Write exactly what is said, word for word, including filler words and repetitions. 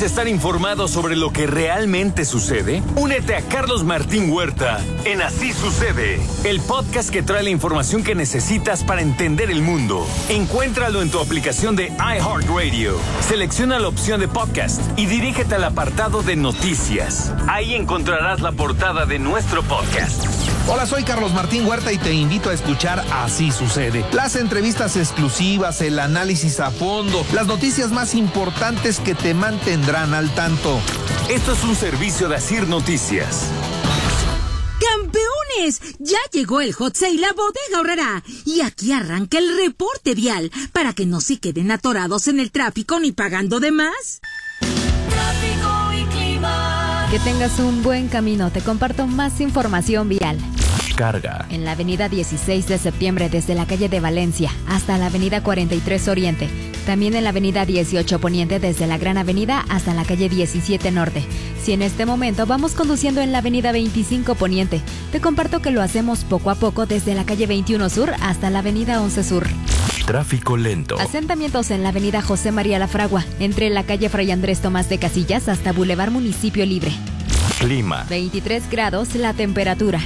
¿Quieres estar informado sobre lo que realmente sucede? Únete a Carlos Martín Huerta en Así Sucede, el podcast que trae la información que necesitas para entender el mundo. Encuéntralo en tu aplicación de iHeartRadio. Selecciona la opción de podcast y dirígete al apartado de noticias. Ahí encontrarás la portada de nuestro podcast. Hola, soy Carlos Martín Huerta y te invito a escuchar Así Sucede. Las entrevistas exclusivas, el análisis a fondo, las noticias más importantes que te mantendrán al tanto. Esto es un servicio de Asir Noticias. ¡Campeones! Ya llegó el Hot Sale a Bodega Aurrerá. Y aquí arranca el reporte vial para que no se queden atorados en el tráfico ni pagando de más. Tráfico y clima. Que tengas un buen camino. Te comparto más información vial. Carga. En la avenida dieciséis de septiembre desde la calle de Valencia hasta la avenida cuarenta y tres Oriente. También en la avenida dieciocho Poniente desde la Gran Avenida hasta la calle diecisiete Norte. Si en este momento vamos conduciendo en la avenida veinticinco Poniente, te comparto que lo hacemos poco a poco desde la calle veintiuno Sur hasta la avenida once Sur. Tráfico lento. Asentamientos en la avenida José María La Fragua, entre la calle Fray Andrés Tomás de Casillas hasta Boulevard Municipio Libre. Clima. veintitrés grados la temperatura.